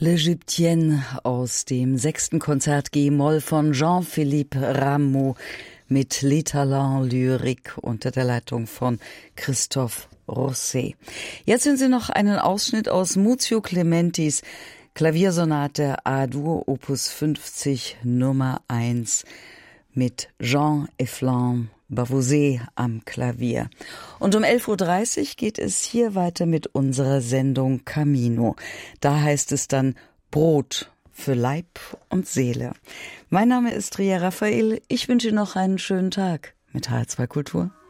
L'Egyptienne aus dem 6. Konzert G-Moll von Jean-Philippe Rameau mit Les Talents Lyriques unter der Leitung von Christophe Rousset. Jetzt hören Sie noch einen Ausschnitt aus Muzio Clementis Klaviersonate A-Dur Opus 50 Nummer 1 mit Jean-Efflam Bavouzet am Klavier. Und um 11.30 Uhr geht es hier weiter mit unserer Sendung Camino. Da heißt es dann Brot für Leib und Seele. Mein Name ist Ria Raphael. Ich wünsche Ihnen noch einen schönen Tag mit HR2 Kultur.